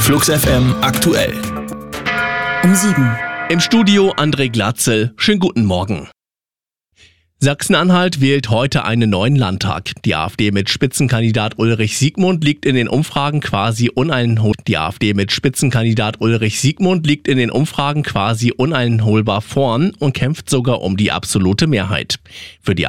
Flux FM aktuell. Um 7. Im Studio André Glatzel. Schönen guten Morgen. Sachsen-Anhalt wählt heute einen neuen Landtag. Die AfD mit Spitzenkandidat Ulrich Siegmund liegt in den Umfragen quasi uneinholbar vorn und kämpft sogar um die absolute Mehrheit. Für die